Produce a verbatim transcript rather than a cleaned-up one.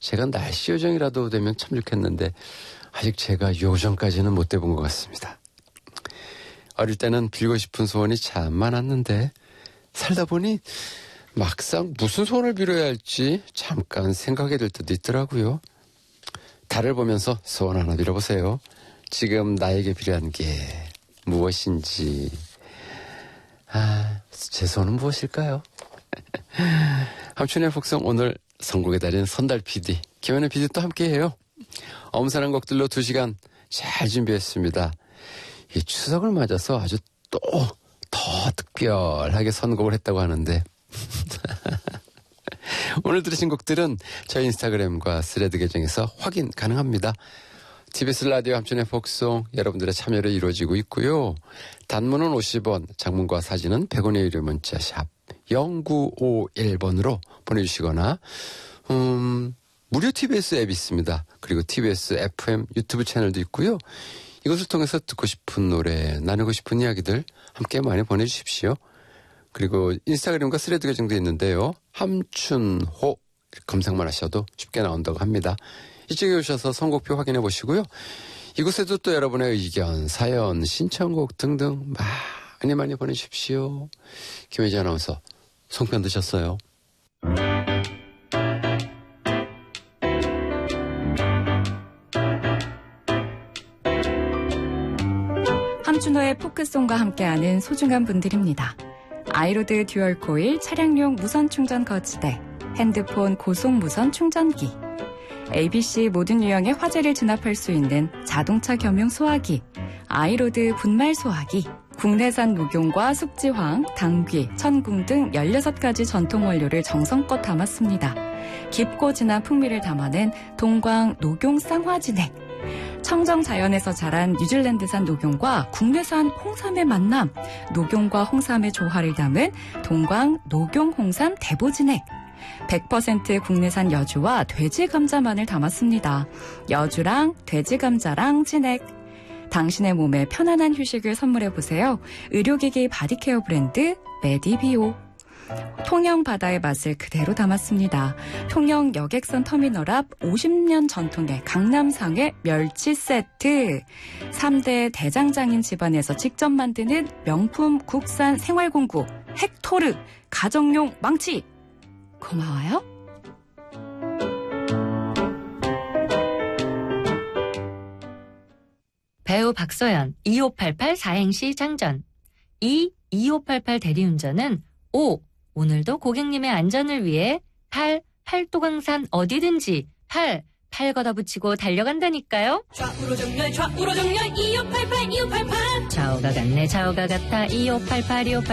제가 날씨 요정이라도 되면 참 좋겠는데 아직 제가 요정까지는 못 돼본 것 같습니다. 어릴 때는 빌고 싶은 소원이 참 많았는데 살다 보니 막상 무슨 소원을 빌어야 할지 잠깐 생각이 들 때도 있더라고요. 달을 보면서 소원 하나 빌어보세요. 지금 나에게 필요한 게 무엇인지. 아, 제 소원은 무엇일까요? 함춘의 복성 오늘 선곡의 달인 선달 피디, 김현우 피디 또 함께해요. 엄선한 곡들로 두 시간 잘 준비했습니다. 이 추석을 맞아서 아주 또 더 특별하게 선곡을 했다고 하는데 오늘 들으신 곡들은 저희 인스타그램과 스레드 계정에서 확인 가능합니다. 티비에스 라디오 함춘의 복송 여러분들의 참여로 이루어지고 있고요. 단문은 오십 원, 장문과 사진은 백 원의 유료 문자 샵 영구오일 번으로 보내주시거나 음, 무료 티비에스 앱이 있습니다. 그리고 티비에스 에프엠 유튜브 채널도 있고요. 이것을 통해서 듣고 싶은 노래, 나누고 싶은 이야기들 함께 많이 보내주십시오. 그리고 인스타그램과 스레드 계정도 있는데요. 함춘호 검색만 하셔도 쉽게 나온다고 합니다. 이쪽에 오셔서 선곡표 확인해 보시고요. 이곳에도 또 여러분의 의견, 사연, 신청곡 등등 많이 많이 보내주십시오. 김혜지 아나운서, 송편 드셨어요? 함춘호의 포크송과 함께하는 소중한 분들입니다. 아이로드 듀얼 코일 차량용 무선 충전 거치대, 핸드폰 고속 무선 충전기, 에이비씨 모든 유형의 화재를 진압할 수 있는 자동차 겸용 소화기, 아이로드 분말 소화기, 국내산 녹용과 숙지황, 당귀, 천궁 등 열여섯 가지 전통 원료를 정성껏 담았습니다. 깊고 진한 풍미를 담아낸 동광 녹용 쌍화진액, 청정 자연에서 자란 뉴질랜드산 녹용과 국내산 홍삼의 만남, 녹용과 홍삼의 조화를 담은 동광 녹용 홍삼 대보진액, 백 퍼센트 국내산 여주와 돼지 감자만을 담았습니다. 여주랑 돼지 감자랑 진액. 당신의 몸에 편안한 휴식을 선물해보세요. 의료기기 바디케어 브랜드 메디비오. 통영 바다의 맛을 그대로 담았습니다. 통영 여객선 터미널 앞 오십 년 전통의 강남상회 멸치 세트. 삼 대 대장장인 집안에서 직접 만드는 명품 국산 생활공구 헥토르 가정용 망치. 고마워요. 배우 박소연 이오팔팔 사행시 장전. 이 이오팔팔 대리운전은 오. 오늘도 고객님의 안전을 위해 팔. 팔도강산 어디든지 팔. 팔 걷어붙이고 달려간다니까요. 좌우로 정렬 좌우로 정렬 이오팔팔 이오팔팔 좌우가 같네 좌우가 같아 이오팔팔 이오팔팔